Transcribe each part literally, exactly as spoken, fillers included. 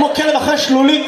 כמו כלב אחרי שלולי.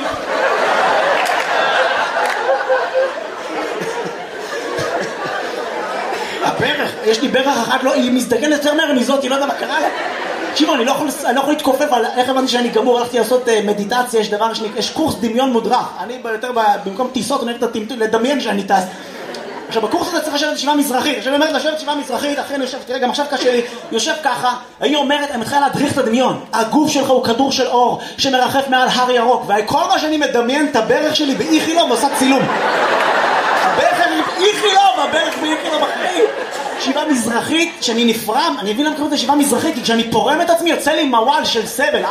הברך, יש לי ברך אחת, היא מזדגנת יותר מהר מזאת, היא לא יודע מה קרה לה. תקשיבו, אני לא יכול להתכופף על איך הבנתי שאני גמור, הלכתי לעשות מדיטציה, יש דבר, יש קורס דמיון מודרך. אני יותר במקום טיסות, אני אוהב לדמיין שאני טס. עכשיו, בקורס הזה צריך לשבת ישיבה מזרחית. עכשיו, היא אומרת לשבת ישיבה מזרחית, אחרי אני יושב, תראה, גם עכשיו קשה לי, יושב ככה, היא אומרת, אני מתחילה להדריך את הדמיון. הגוף שלך הוא כדור של אור שמרחף מעל הר ירוק, וכל מה שאני מדמיין את הברך שלי באיכילוב ועושה צילום. הברך שלי באיכילוב, הברך באיכילוב אחרי. ישיבה מזרחית, שאני נפרם, אני אבין למה קוראים את ישיבה מזרחית, כי כשאני פורם את עצמי, יוצא לי מוואל של סבל.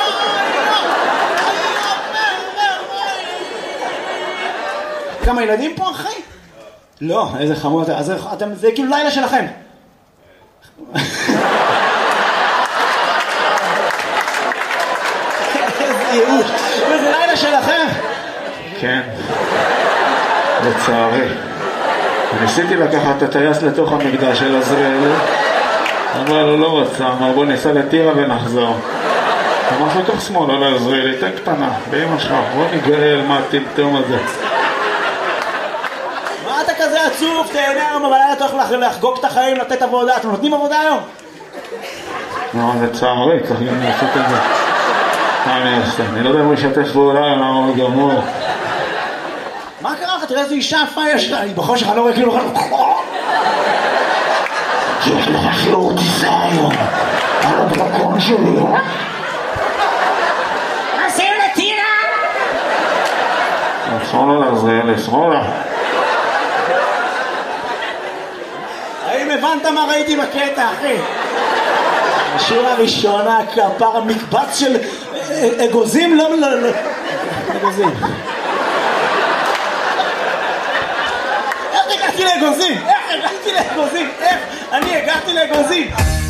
כמה ילדים פה, אחי? לא, איזה חמוד, אז אתם, זה כאילו לילה שלכם. איזה ייאוש, זה לילה שלכם. כן, לצערי. ניסיתי לקחת את הטייס לתוך המקדש של עזריאל, אבל הוא לא רצה, אמר בוא ניסע לטירה ונחזור. אמר לתוך שמאל, לא לעזריאל, תן קטנה, באמא שלך, בוא נגאל מה הטמטום הזה. מה אתה כזה עצוב? תהנה היום, אבל אתה הולך לחגוג את החיים, לתת עבודה. אתם נותנים עבודה היום? לא, זה צערי, צריך גם לעשות את זה. מה אני אעשה? אני לא יודע אם הוא ישתף פעולה, למה הוא גמור. מה קרה לך? תראה איזו אישה יפה יש לה. היא בחור שלך לא רואה כאילו... יש לך חיור טיסה היום. על הדרקון שלי. עושים לטירה! שמאלה לעזריאל, שמאלה. האם הבנת מה ראיתי בקטע, אחי? השורה הראשונה, כפר המקבץ של אגוזים, לא, לא, לא. אגוזים. איך הגעתי לאגוזים? איך הגעתי לאגוזים? איך? אני הגעתי לאגוזים.